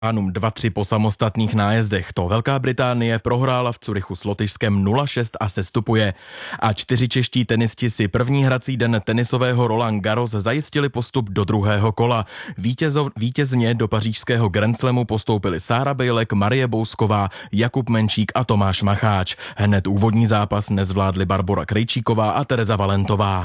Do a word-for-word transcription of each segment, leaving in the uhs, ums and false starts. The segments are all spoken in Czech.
Anum dva tři po samostatných nájezdech. To Velká Británie prohrála v Curychu s Lotyšskem nula šest a sestupuje. A čtyři čeští tenisti si první hrací den tenisového Roland Garros zajistili postup do druhého kola. Vítězo, vítězně do pařížského Grand Slamu postoupili Sára Bejlek, Marie Bousková, Jakub Menčík a Tomáš Macháč. Hned úvodní zápas nezvládli Barbora Krejčíková a Tereza Valentová.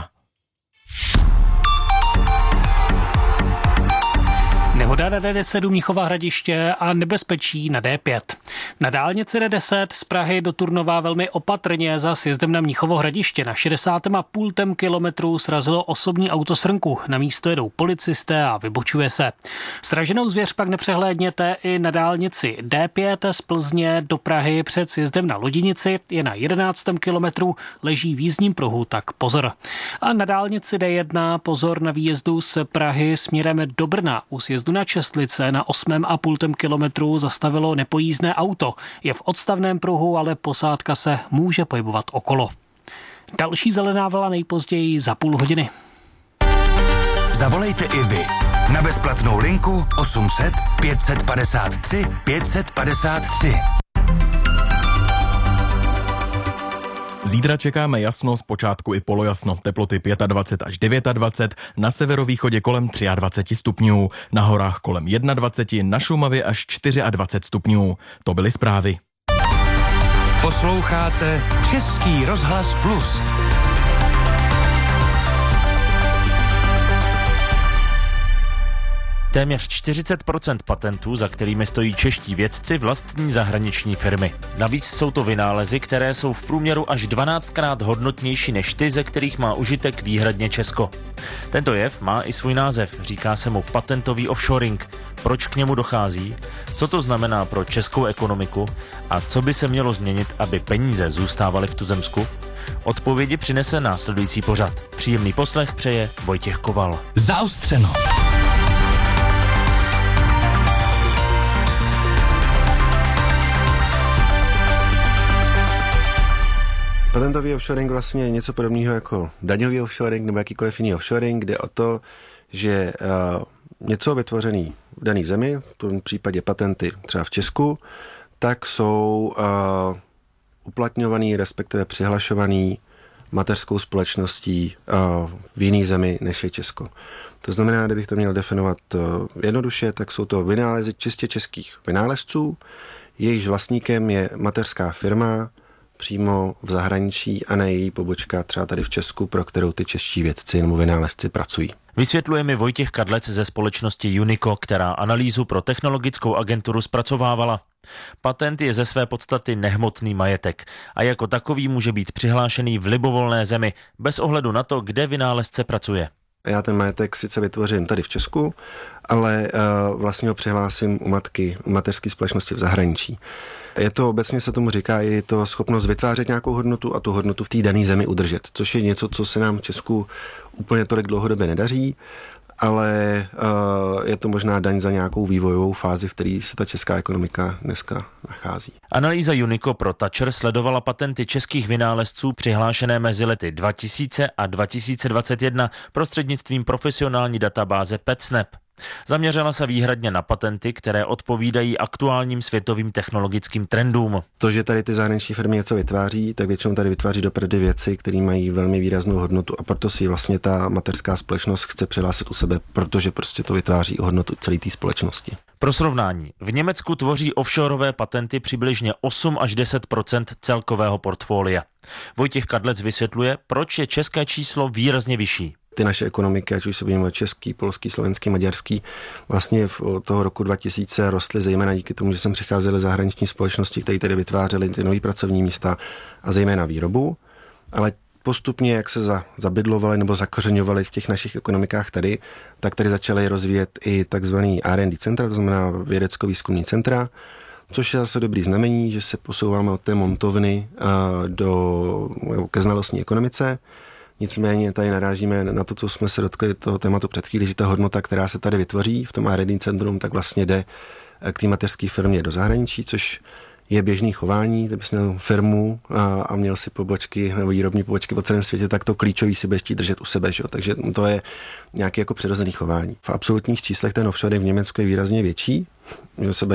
Nehoda na D deset u Mnichova Hradiště a nebezpečí na D pět. Na dálnici D deset z Prahy do Turnova velmi opatrně za sjezdem na Mnichovo Hradiště na šedesát a půl kilometru srazilo osobní auto srnku. Na místo jedou policisté a vybočuje se. Sraženou zvěř pak nepřehlédněte i na dálnici D pět z Plzně do Prahy před sjezdem na Lodinici. Je na jedenáctém kilometru, leží v jízdním pruhu, tak pozor. A na dálnici D jedna pozor na výjezdu z Prahy směrem do Brna. U sjezdu na Čestlice na osmém a půl kilometru zastavilo nepojízdné auto. Je v odstavném pruhu, ale posádka se může pohybovat okolo. Další zelená vlna nejpozději za půl hodiny. Zavolejte i vy na bezplatnou linku osm set pět set padesát tři pět set padesát tři. Zítra čekáme jasno, zpočátku i polojasno, teploty dvacet pět až dvacet devět, na severovýchodě kolem dvacet tři stupňů, na horách kolem dvacet jedna, na Šumavě až dvacet čtyři stupňů. To byly zprávy. Posloucháte Český rozhlas Plus. Téměř čtyřicet procent patentů, za kterými stojí čeští vědci, vlastní zahraniční firmy. Navíc jsou to vynálezy, které jsou v průměru až dvanáctkrát hodnotnější než ty, ze kterých má užitek výhradně Česko. Tento jev má i svůj název, říká se mu patentový offshoring. Proč k němu dochází? Co to znamená pro českou ekonomiku? A co by se mělo změnit, aby peníze zůstávaly v tuzemsku? Odpovědi přinese následující pořad. Příjemný poslech přeje Vojtěch Koval. Zaostřeno. Patentový offshoring vlastně je něco podobného jako daňový offshoring nebo jakýkoliv jiný offshoring, kde o to, že uh, něco vytvořený v dané zemi, v tom případě patenty třeba v Česku, tak jsou uh, uplatňovaný, respektive přihlašovaný mateřskou společností uh, v jiné zemi, než je Česko. To znamená, kdybych to měl definovat uh, jednoduše, tak jsou to vynálezy čistě českých vynálezců, jejichž vlastníkem je mateřská firma přímo v zahraničí a ne její pobočka třeba tady v Česku, pro kterou ty čeští vědci nebo vynálezci pracují. Vysvětluje mi Vojtěch Kadlec ze společnosti Unico, která analýzu pro technologickou agenturu zpracovávala. Patent je ze své podstaty nehmotný majetek a jako takový může být přihlášený v libovolné zemi, bez ohledu na to, kde vynálezce pracuje. Já ten majetek sice vytvořím tady v Česku, ale uh, vlastně ho přihlásím u matky, u mateřské společnosti v zahraničí. Je to, obecně se tomu říká, je to schopnost vytvářet nějakou hodnotu a tu hodnotu v té dané zemi udržet, což je něco, co se nám v Česku úplně tolik dlouhodobě nedaří, ale uh, je to možná daň za nějakou vývojovou fázi, v které se ta česká ekonomika dneska nachází. Analýza Unico pro Thatcher sledovala patenty českých vynálezců přihlášené mezi lety dva tisíce a dva tisíce dvacet jedna prostřednictvím profesionální databáze PetSnap. Zaměřila se výhradně na patenty, které odpovídají aktuálním světovým technologickým trendům. To, že tady ty zahraniční firmy něco vytváří, tak většinou tady vytváří dopravdy věci, které mají velmi výraznou hodnotu a proto si vlastně ta mateřská společnost chce přihlásit u sebe, protože prostě to vytváří hodnotu celé té společnosti. Pro srovnání, v Německu tvoří offshoreové patenty přibližně osm až deset procent celkového portfolia. Vojtěch Kadlec vysvětluje, proč je české číslo výrazně vyšší. Ty naše ekonomiky, ať už se budeme český, polský, slovenský, maďarský, vlastně v toho roku dva tisíce rostly zejména díky tomu, že sem přicházely zahraniční společnosti, které tady vytvářely ty nové pracovní místa a zejména výrobu, ale postupně, jak se za, zabydlovaly nebo zakořeňovaly v těch našich ekonomikách tady, tak tady začaly rozvíjet i takzvaný R and D centra, to znamená vědecko-výzkumní centra, což je zase dobrý znamení, že se posouváme od té montovny do, ke znalostní ekonomice. Nicméně tady narážíme na to, co jsme se dotkli toho tématu před chvíli, že ta hodnota, která se tady vytvoří v tom R and D centrum, tak vlastně jde k té mateřské firmě do zahraničí, což je běžný chování, kdybys měl firmu a, a měl si pobočky nebo výrobní pobočky po celém světě, tak to klíčový si budeš chtít držet u sebe, že jo? Takže to je nějaké jako přirozené chování. V absolutních číslech ten offshoring v Německu je výrazně větší.